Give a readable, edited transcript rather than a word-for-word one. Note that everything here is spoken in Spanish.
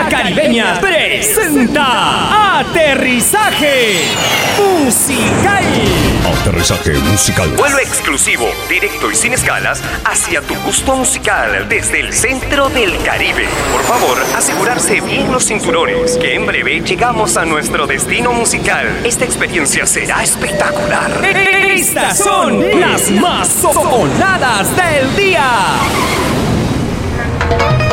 La Caribeña presenta Aterrizaje Musical. Aterrizaje musical. Vuelo exclusivo, directo y sin escalas hacia tu gusto musical desde el centro del Caribe. Por favor, asegurarse bien los cinturones, que en breve llegamos a nuestro destino musical. Esta experiencia será espectacular. Estas son las más sonadas del día.